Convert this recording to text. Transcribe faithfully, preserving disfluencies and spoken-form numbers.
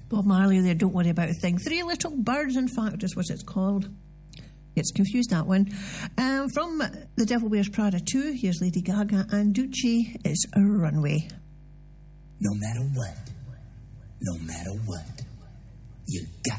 Bob Marley there, Don't Worry About a Thing. Three Little Birds, in fact, is what it's called. Gets confused, that one. Um, from The Devil Wears Prada two, here's Lady Gaga and Ducci. It's a Runway. No matter what, no matter what, you got